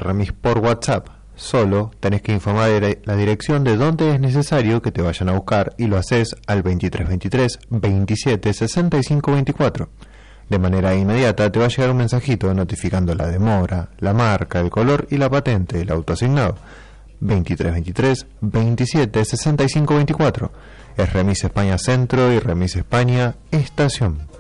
remis por WhatsApp. Solo tenés que informar la dirección de dónde es necesario que te vayan a buscar y lo haces al 2323 27 65 24. De manera inmediata te va a llegar un mensajito notificando la demora, la marca, el color y la patente del auto asignado. 2323 27 65 24. Es Remis España Centro y Remis España Estación.